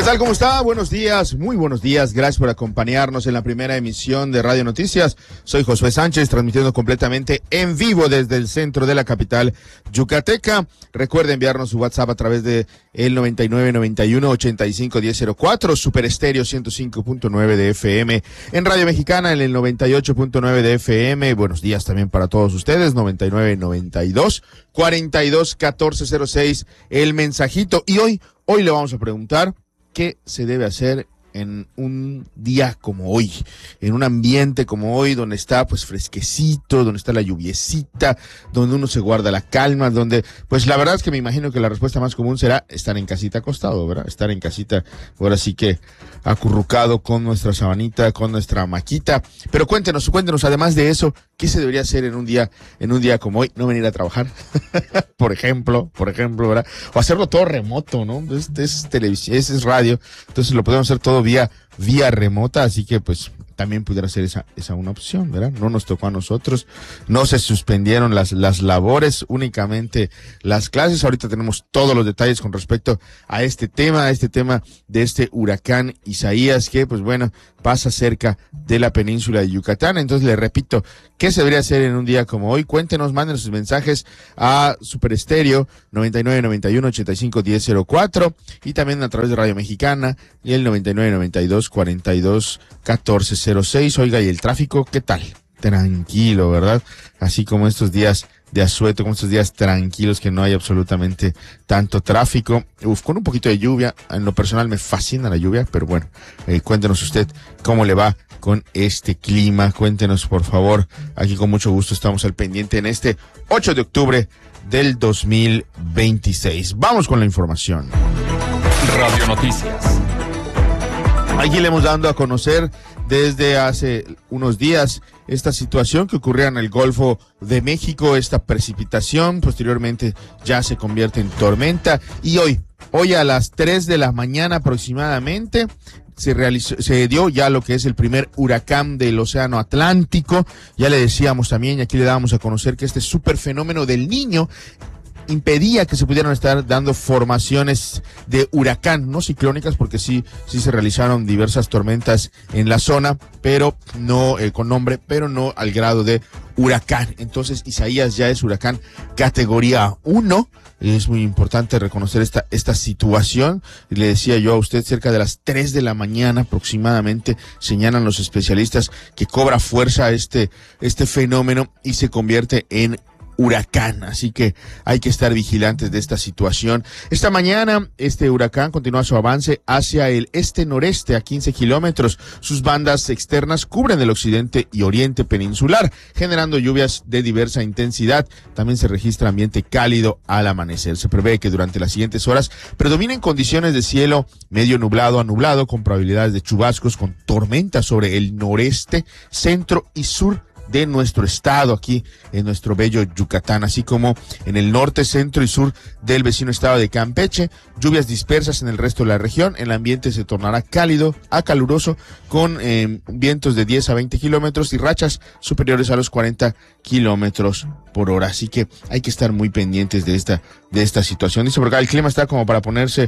¿Qué tal? ¿Cómo está? Buenos días, muy buenos días. Gracias por acompañarnos en la primera emisión de Radio Noticias. Soy Josué Sánchez, transmitiendo completamente en vivo desde el centro de la capital yucateca. Recuerde enviarnos su WhatsApp a través de el 9991-851004, Super Estéreo 105.9 de FM, en Radio Mexicana en el 98.9 de FM. Buenos días también para todos ustedes, 9992-421406, el mensajito. Y hoy le vamos a preguntar ¿qué se debe hacer en un día como hoy, en un ambiente como hoy, donde está pues fresquecito, donde está la lluviecita, donde uno se guarda la calma, donde pues la verdad es que me imagino que la respuesta más común será estar en casita acostado, ¿verdad? Estar en casita, ahora sí que acurrucado con nuestra sabanita, con nuestra hamaquita. Pero cuéntenos, además de eso, ¿qué se debería hacer en un día como hoy? No venir a trabajar, por ejemplo, ¿verdad? O hacerlo todo remoto, ¿no? Es televisión, es radio, entonces lo podemos hacer todo vía remota, así que pues también pudiera ser esa una opción, ¿verdad? No nos tocó a nosotros, no se suspendieron las labores, únicamente las clases. Ahorita tenemos todos los detalles con respecto a este tema de este huracán Isaías, que pues bueno, pasa cerca de la península de Yucatán. Entonces le repito, ¿qué se debería hacer en un día como hoy? Cuéntenos, manden sus mensajes a Super Estéreo 9991-851004 y también a través de Radio Mexicana y el 9992-421406. Oiga, ¿y el tráfico qué tal? Tranquilo, ¿verdad? Así como estos días de asueto, como estos días tranquilos que no hay absolutamente tanto tráfico. Con un poquito de lluvia, en lo personal me fascina la lluvia, pero bueno, cuéntenos usted cómo le va con este clima. Cuéntenos, por favor, aquí con mucho gusto estamos al pendiente en este 8 de octubre del 2026. Vamos con la información. Radio Noticias. Aquí le hemos dando a conocer desde hace unos días esta situación que ocurría en el Golfo de México, esta precipitación, posteriormente ya se convierte en tormenta y hoy a las 3 de la mañana aproximadamente se dio ya lo que es el primer huracán del Océano Atlántico. Ya le decíamos también, y aquí le dábamos a conocer que este superfenómeno del Niño impedía que se pudieran estar dando formaciones de huracán, no ciclónicas, porque sí se realizaron diversas tormentas en la zona, pero no con nombre, pero no al grado de huracán. Entonces Isaías ya es huracán categoría 1. Es muy importante reconocer esta situación. Le decía yo a usted, cerca de las 3 de la mañana aproximadamente, señalan los especialistas que cobra fuerza este fenómeno y se convierte en huracán, así que hay que estar vigilantes de esta situación. Esta mañana este huracán continúa su avance hacia el este-noreste a 15 kilómetros. Sus bandas externas cubren el occidente y oriente peninsular, generando lluvias de diversa intensidad. También se registra ambiente cálido al amanecer. Se prevé que durante las siguientes horas predominen condiciones de cielo medio nublado a nublado, con probabilidades de chubascos con tormentas sobre el noreste, centro y sur de nuestro estado, aquí en nuestro bello Yucatán, así como en el norte, centro y sur del vecino estado de Campeche. Lluvias dispersas en el resto de la región. El ambiente se tornará cálido a caluroso, con vientos de 10 a 20 kilómetros y rachas superiores a los 40 kilómetros por hora. Así que hay que estar muy pendientes de esta situación. Dice por acá, el clima está como para ponerse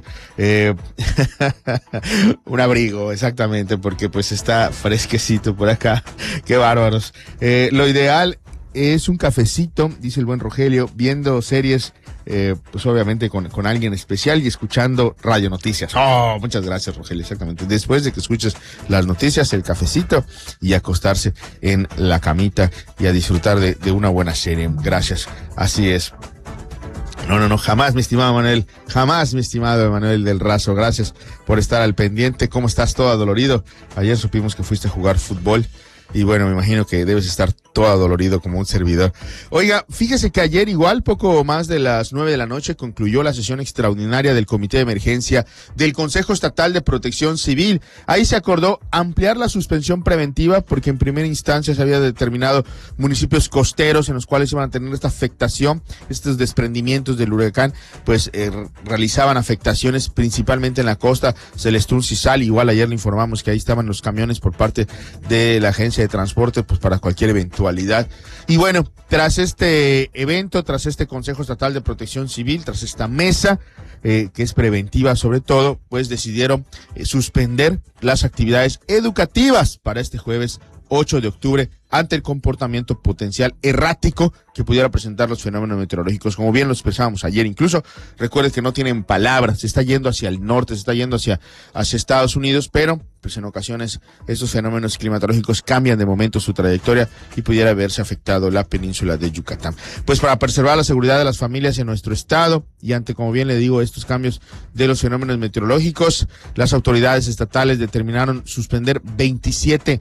un abrigo, exactamente, porque pues está fresquecito por acá. Qué bárbaros. Lo ideal es un cafecito, dice el buen Rogelio, viendo series, pues obviamente con alguien especial y escuchando Radio Noticias. Oh, muchas gracias, Rogelio, exactamente. Después de que escuches las noticias, el cafecito y acostarse en la camita y a disfrutar de una buena serie. Gracias, así es. No, jamás, mi estimado Manuel, jamás, mi estimado Manuel del Razo, gracias por estar al pendiente. ¿Cómo estás? Todo adolorido. Ayer supimos que fuiste a jugar fútbol. Y bueno, me imagino que debes estar todo adolorido como un servidor. Oiga, fíjese que ayer igual, poco más de las 9 de la noche, concluyó la sesión extraordinaria del Comité de Emergencia del Consejo Estatal de Protección Civil. Ahí se acordó ampliar la suspensión preventiva porque en primera instancia se había determinado municipios costeros en los cuales iban a tener esta afectación, estos desprendimientos del huracán, pues realizaban afectaciones principalmente en la costa, Celestún, Cisal. Igual ayer le informamos que ahí estaban los camiones por parte de la Agencia asistencia de transporte pues para cualquier eventualidad. Y bueno, tras este evento, tras este Consejo Estatal de Protección Civil, tras esta mesa, que es preventiva sobre todo, pues decidieron suspender las actividades educativas para este jueves 8 de octubre ante el comportamiento potencial errático que pudiera presentar los fenómenos meteorológicos. Como bien lo expresábamos ayer, incluso recuerden que no tienen palabras, se está yendo hacia el norte, se está yendo hacia Estados Unidos, pero pues en ocasiones estos fenómenos climatológicos cambian de momento su trayectoria y pudiera haberse afectado la península de Yucatán. Pues para preservar la seguridad de las familias en nuestro estado y ante, como bien le digo, estos cambios de los fenómenos meteorológicos, las autoridades estatales determinaron suspender 27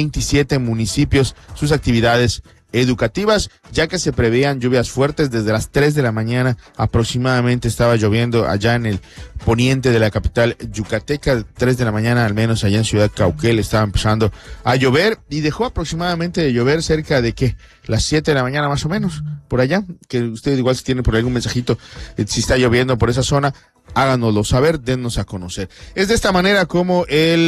municipios sus actividades educativas, ya que se preveían lluvias fuertes desde las 3 de la mañana aproximadamente. Estaba lloviendo allá en el poniente de la capital yucateca, 3 de la mañana al menos allá en Ciudad Cauquel estaba empezando a llover y dejó aproximadamente de llover cerca de las 7 de la mañana más o menos, por allá, que usted igual si tiene por algún mensajito, si está lloviendo por esa zona, háganoslo saber, dennos a conocer. Es de esta manera como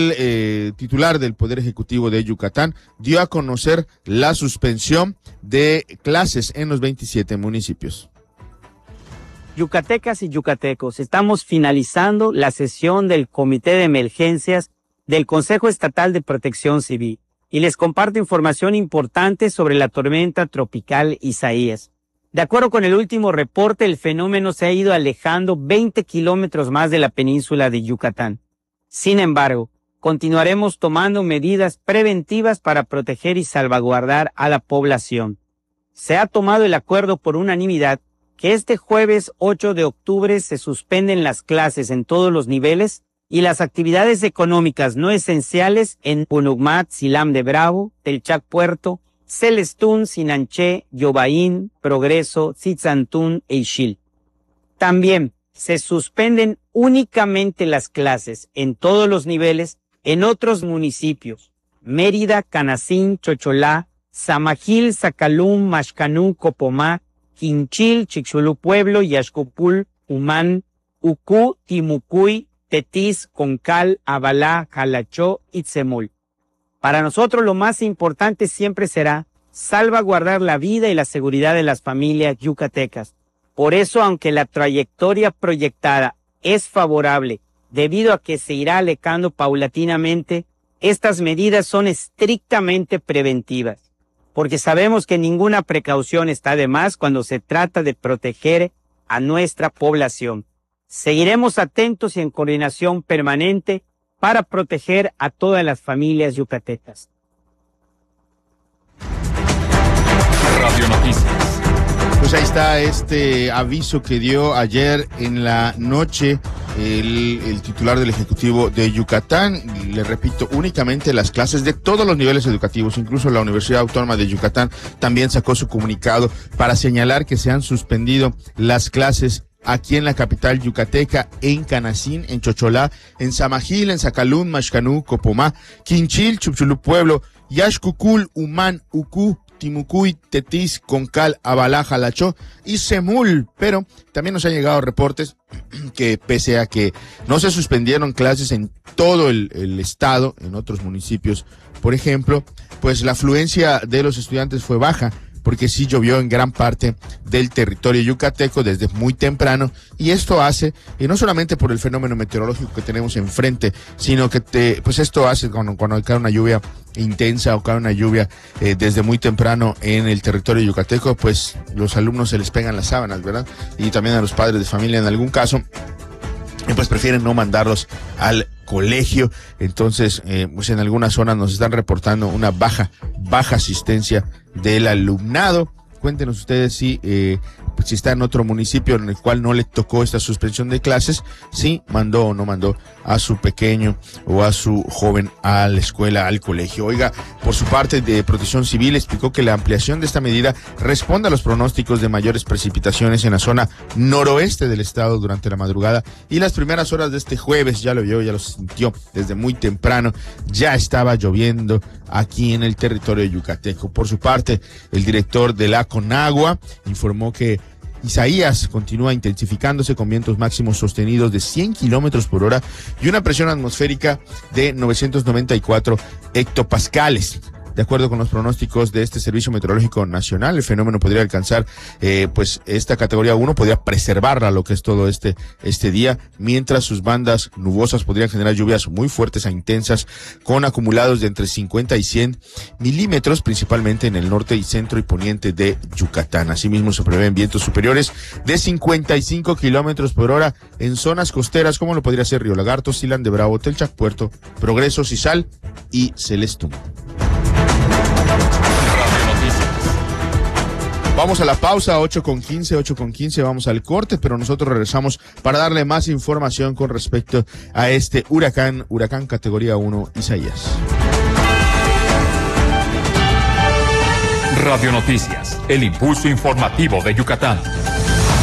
el titular del Poder Ejecutivo de Yucatán dio a conocer la suspensión de clases en los 27 municipios. Yucatecas y yucatecos, estamos finalizando la sesión del Comité de Emergencias del Consejo Estatal de Protección Civil y les comparto información importante sobre la tormenta tropical Isaías. De acuerdo con el último reporte, el fenómeno se ha ido alejando 20 kilómetros más de la península de Yucatán. Sin embargo, continuaremos tomando medidas preventivas para proteger y salvaguardar a la población. Se ha tomado el acuerdo por unanimidad que este jueves 8 de octubre se suspenden las clases en todos los niveles y las actividades económicas no esenciales en Punucmat, Silam de Bravo, Telchac Puerto, Celestún, Sinanché, Yobaín, Progreso, Tzitzantún e Ixil. También se suspenden únicamente las clases en todos los niveles en otros municipios: Mérida, Canacín, Chocholá, Samajil, Zacalum, Maxcanú, Copomá, Quinchil, Chicxulub Pueblo, Yaxcopul, Humán, Ucú, Timucuy, Tetis, Concal, Abalá, Jalachó y Tzemul. Para nosotros lo más importante siempre será salvaguardar la vida y la seguridad de las familias yucatecas. Por eso, aunque la trayectoria proyectada es favorable debido a que se irá alejando paulatinamente, estas medidas son estrictamente preventivas, porque sabemos que ninguna precaución está de más cuando se trata de proteger a nuestra población. Seguiremos atentos y en coordinación permanente para proteger a todas las familias yucatecas. Radio Noticias. Pues ahí está este aviso que dio ayer en la noche el titular del Ejecutivo de Yucatán. Y le repito, únicamente las clases de todos los niveles educativos, incluso la Universidad Autónoma de Yucatán también sacó su comunicado para señalar que se han suspendido las clases aquí en la capital yucateca, en Canacín, en Chocholá, en Samajil, en Zacalún, Maxcanú, Copomá, Quinchil, Chicxulub Pueblo, Yaxcucul, Humán, Ucú, Timucuy, Tetis, Concal, Abalá, Jalachó y Tzemul. Pero también nos han llegado reportes que pese a que no se suspendieron clases en todo el estado, en otros municipios, por ejemplo, pues la afluencia de los estudiantes fue baja, porque sí llovió en gran parte del territorio yucateco desde muy temprano, y esto hace, y no solamente por el fenómeno meteorológico que tenemos enfrente, sino que pues esto hace cuando cae una lluvia intensa o cae una lluvia desde muy temprano en el territorio yucateco, pues los alumnos se les pegan las sábanas, ¿verdad? Y también a los padres de familia en algún caso, pues prefieren no mandarlos al colegio. Entonces, pues en algunas zonas nos están reportando una baja asistencia del alumnado. Cuéntenos ustedes si está en otro municipio en el cual no le tocó esta suspensión de clases, si mandó o no mandó a su pequeño o a su joven a la escuela, al colegio. Oiga, por su parte, de Protección Civil explicó que la ampliación de esta medida responde a los pronósticos de mayores precipitaciones en la zona noroeste del estado durante la madrugada y las primeras horas de este jueves. Ya lo vio, ya lo sintió desde muy temprano, ya estaba lloviendo aquí en el territorio yucateco. Por su parte, el director de la Conagua informó que Isaías continúa intensificándose con vientos máximos sostenidos de 100 kilómetros por hora y una presión atmosférica de 994 hectopascales. De acuerdo con los pronósticos de este Servicio Meteorológico Nacional, el fenómeno podría alcanzar pues esta categoría 1, podría preservarla lo que es todo este día, mientras sus bandas nubosas podrían generar lluvias muy fuertes e intensas con acumulados de entre 50 y 100 milímetros, principalmente en el norte y centro y poniente de Yucatán. Asimismo, se prevén vientos superiores de 55 kilómetros por hora en zonas costeras como lo podría ser Río Lagarto, Silán de Bravo, Telchac, Puerto, Progreso, Cizal y Celestún. Vamos a la pausa, 8:15, vamos al corte, pero nosotros regresamos para darle más información con respecto a este huracán categoría 1, Isaías. Radio Noticias, el impulso informativo de Yucatán.